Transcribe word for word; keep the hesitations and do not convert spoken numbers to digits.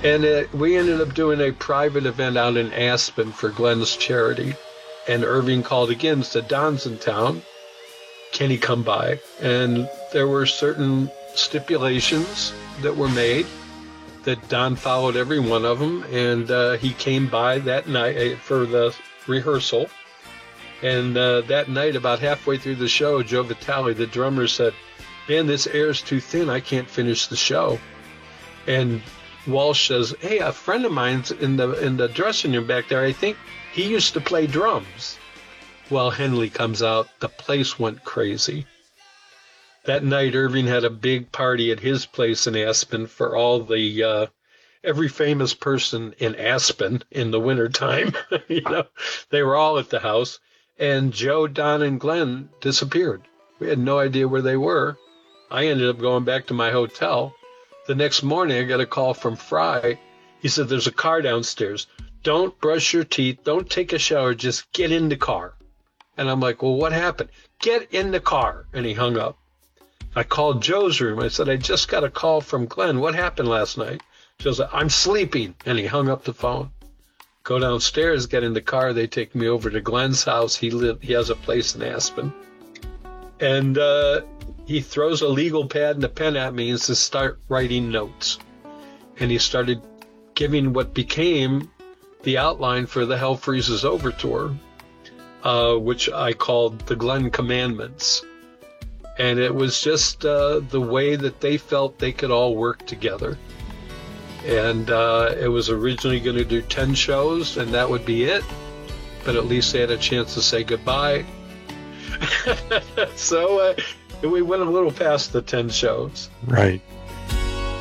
And it, we ended up doing a private event out in Aspen for Glenn's charity. And Irving called again and said, Don's in town. Can he come by? And there were certain stipulations that were made that Don followed every one of them. And uh, he came by that night for the rehearsal. And uh, that night, about halfway through the show, Joe Vitale, the drummer, said, man, this air's too thin. I can't finish the show. And Walsh says, hey, a friend of mine's in the in the dressing room back there. I think he used to play drums. Well, Henley comes out. The place went crazy. That night, Irving had a big party at his place in Aspen for all the uh, every famous person in Aspen in the wintertime. You know, they were all at the house. And Joe, Don, and Glenn disappeared. We had no idea where they were. I ended up going back to my hotel. The next morning, I got a call from Fry. He said, there's a car downstairs. Don't brush your teeth. Don't take a shower. Just get in the car. And I'm like, well, what happened? Get in the car. And he hung up. I called Joe's room. I said, I just got a call from Glenn. What happened last night? Joe said, I'm sleeping. And he hung up the phone. Go downstairs, get in the car. They take me over to Glenn's house. He live, he has a place in Aspen. And uh, he throws a legal pad and a pen at me and says, start writing notes. And he started giving what became the outline for the Hell Freezes Over tour, uh, which I called the Glenn Commandments. And it was just uh, the way that they felt they could all work together. And uh, it was originally going to do ten shows, and that would be it. But at least they had a chance to say goodbye. So uh, we went a little past the ten shows. Right.